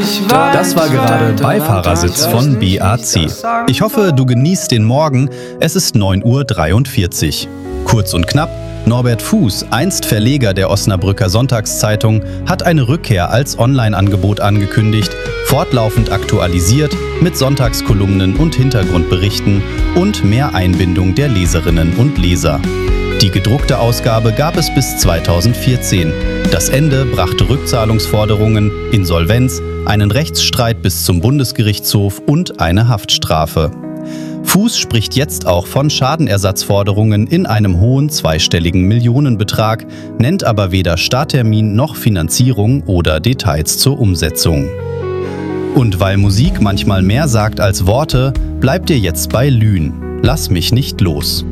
Das war gerade Beifahrersitz von BAC. Ich hoffe, du genießt den Morgen. Es ist 9:43 Uhr. Kurz und knapp, Norbert Fuß, einst Verleger der Osnabrücker Sonntagszeitung, hat eine Rückkehr als Online-Angebot angekündigt, fortlaufend aktualisiert, mit Sonntagskolumnen und Hintergrundberichten und mehr Einbindung der Leserinnen und Leser. Die gedruckte Ausgabe gab es bis 2014. Das Ende brachte Rückzahlungsforderungen, Insolvenz, einen Rechtsstreit bis zum Bundesgerichtshof und eine Haftstrafe. Fuß spricht jetzt auch von Schadenersatzforderungen in einem hohen zweistelligen Millionenbetrag, nennt aber weder Starttermin noch Finanzierung oder Details zur Umsetzung. Und weil Musik manchmal mehr sagt als Worte, bleibt ihr jetzt bei Lühn. Lass mich nicht los.